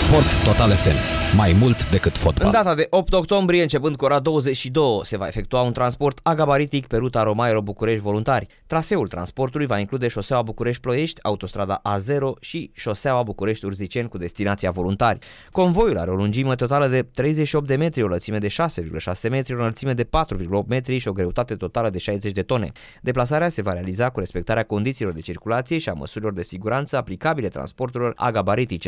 Sport Total FM. Mai mult decât fotbal. În data de 8 octombrie, începând cu ora 22, se va efectua un transport agabaritic pe ruta Romairo-București Voluntari. Traseul transportului va include șoseaua București-Ploiești, autostrada A0 și șoseaua București-Urziceni cu destinația Voluntari. Convoiul are o lungime totală de 38 de metri, o lățime de 6,6 metri, o înălțime de 4,8 metri și o greutate totală de 60 de tone. Deplasarea se va realiza cu respectarea condițiilor de circulație și a măsurilor de siguranță aplicabile transporturilor agabaritice.